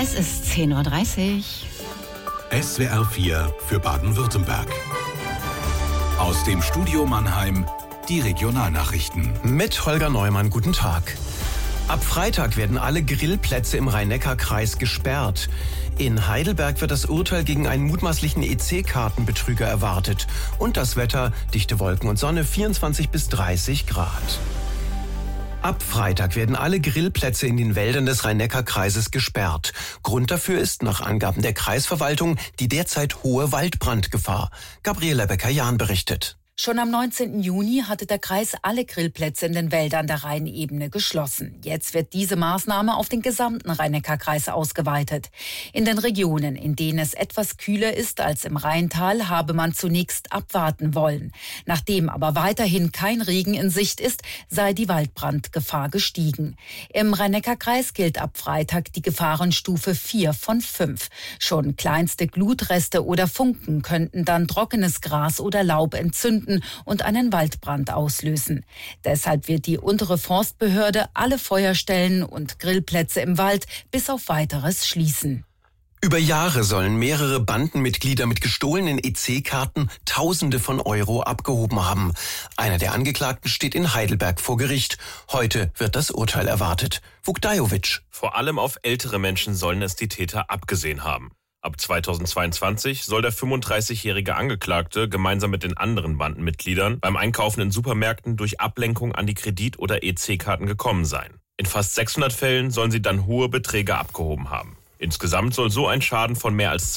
Es ist 10:30 Uhr. SWR 4 für Baden-Württemberg. Aus dem Studio Mannheim die Regionalnachrichten. Mit Holger Neumann, guten Tag. Ab Freitag werden alle Grillplätze im Rhein-Neckar-Kreis gesperrt. In Heidelberg wird das Urteil gegen einen mutmaßlichen EC-Kartenbetrüger erwartet. Und das Wetter, dichte Wolken und Sonne, 24 bis 30 Grad. Ab Freitag werden alle Grillplätze in den Wäldern des Rhein-Neckar-Kreises gesperrt. Grund dafür ist nach Angaben der Kreisverwaltung die derzeit hohe Waldbrandgefahr. Gabriela Becker-Jahn berichtet. Schon am 19. Juni hatte der Kreis alle Grillplätze in den Wäldern der Rheinebene geschlossen. Jetzt wird diese Maßnahme auf den gesamten Rhein-Neckar-Kreis ausgeweitet. In den Regionen, in denen es etwas kühler ist als im Rheintal, habe man zunächst abwarten wollen. Nachdem aber weiterhin kein Regen in Sicht ist, sei die Waldbrandgefahr gestiegen. Im Rhein-Neckar-Kreis gilt ab Freitag die Gefahrenstufe 4 von 5. Schon kleinste Glutreste oder Funken könnten dann trockenes Gras oder Laub entzünden und einen Waldbrand auslösen. Deshalb wird die untere Forstbehörde alle Feuerstellen und Grillplätze im Wald bis auf Weiteres schließen. Über Jahre sollen mehrere Bandenmitglieder mit gestohlenen EC-Karten Tausende von Euro abgehoben haben. Einer der Angeklagten steht in Heidelberg vor Gericht. Heute wird das Urteil erwartet. Vukdajovic. Vor allem auf ältere Menschen sollen es die Täter abgesehen haben. Ab 2022 soll der 35-jährige Angeklagte gemeinsam mit den anderen Bandenmitgliedern beim Einkaufen in Supermärkten durch Ablenkung an die Kredit- oder EC-Karten gekommen sein. In fast 600 Fällen sollen sie dann hohe Beträge abgehoben haben. Insgesamt soll so ein Schaden von mehr als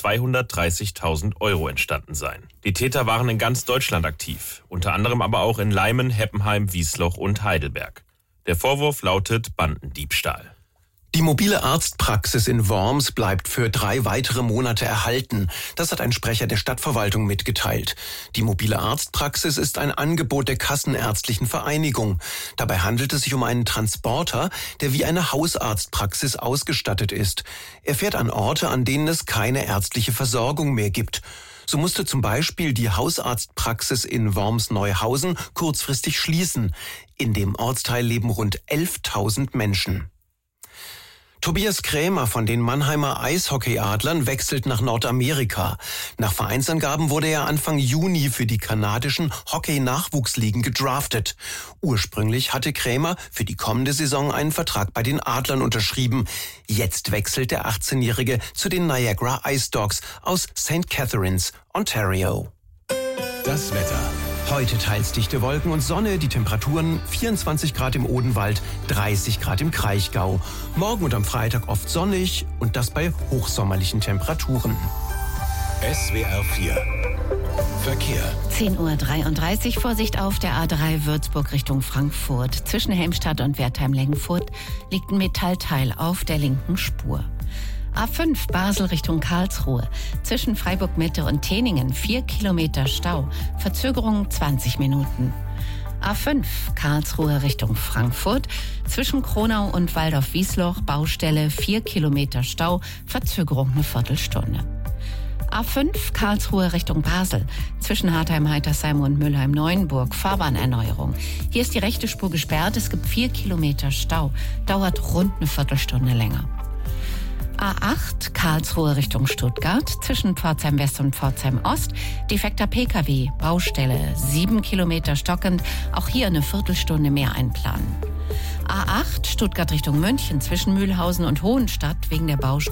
230.000 Euro entstanden sein. Die Täter waren in ganz Deutschland aktiv, unter anderem aber auch in Leimen, Heppenheim, Wiesloch und Heidelberg. Der Vorwurf lautet Bandendiebstahl. Die mobile Arztpraxis in Worms bleibt für 3 weitere Monate erhalten. Das hat ein Sprecher der Stadtverwaltung mitgeteilt. Die mobile Arztpraxis ist ein Angebot der Kassenärztlichen Vereinigung. Dabei handelt es sich um einen Transporter, der wie eine Hausarztpraxis ausgestattet ist. Er fährt an Orte, an denen es keine ärztliche Versorgung mehr gibt. So musste zum Beispiel die Hausarztpraxis in Worms-Neuhausen kurzfristig schließen. In dem Ortsteil leben rund 11.000 Menschen. Tobias Krämer von den Mannheimer Eishockeyadlern wechselt nach Nordamerika. Nach Vereinsangaben wurde er Anfang Juni für die kanadischen Hockey-Nachwuchsligen gedraftet. Ursprünglich hatte Krämer für die kommende Saison einen Vertrag bei den Adlern unterschrieben. Jetzt wechselt der 18-Jährige zu den Niagara Ice Dogs aus St. Catharines, Ontario. Das Wetter. Heute teils dichte Wolken und Sonne, die Temperaturen 24 Grad im Odenwald, 30 Grad im Kraichgau. Morgen und am Freitag oft sonnig und das bei hochsommerlichen Temperaturen. SWR 4 Verkehr. 10:33 Uhr, Vorsicht auf der A3 Würzburg Richtung Frankfurt. Zwischen Helmstadt und Wertheim-Lengenfurt liegt ein Metallteil auf der linken Spur. A5 Basel Richtung Karlsruhe. Zwischen Freiburg-Mitte und Teningen 4 Kilometer Stau. Verzögerung 20 Minuten. A5 Karlsruhe Richtung Frankfurt. Zwischen Kronau und Waldorf-Wiesloch Baustelle 4 Kilometer Stau. Verzögerung eine Viertelstunde. A5 Karlsruhe Richtung Basel. Zwischen Hartheim-Heitersheim und Mülheim-Neuenburg Fahrbahnerneuerung. Hier ist die rechte Spur gesperrt. Es gibt 4 Kilometer Stau. Dauert rund eine Viertelstunde länger. A8 Karlsruhe Richtung Stuttgart, zwischen Pforzheim West und Pforzheim Ost, defekter Pkw, Baustelle, 7 Kilometer stockend, auch hier eine Viertelstunde mehr einplanen. A8 Stuttgart Richtung München, zwischen Mühlhausen und Hohenstadt wegen der Baustelle